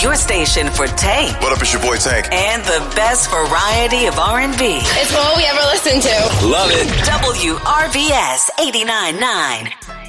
Your station for Tank. What up, it's your boy Tank. And the best variety of R&B. It's all we ever listen to. Love it. WRVS 89.9.